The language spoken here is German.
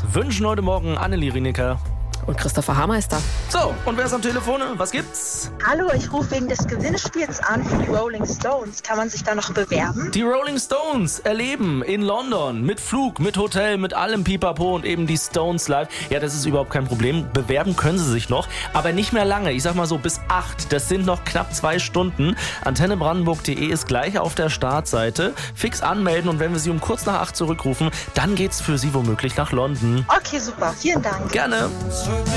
wünschen heute Morgen Annelie Rieniker und Christopher Haarmeister. So, und wer ist am Telefon? Was gibt's? Hallo, ich rufe wegen des Gewinnspiels an für die Rolling Stones. Kann man sich da noch bewerben? Die Rolling Stones erleben in London mit Flug, mit Hotel, mit allem Pipapo und eben die Stones live. Ja, das ist überhaupt kein Problem. Bewerben können sie sich noch, aber nicht mehr lange. Ich sag mal so bis 8. Das sind noch knapp 2 Stunden. AntenneBrandenburg.de ist gleich auf der Startseite. Fix anmelden und wenn wir sie um kurz nach 8 zurückrufen, dann geht's für sie womöglich nach London. Okay, super. Vielen Dank. Gerne.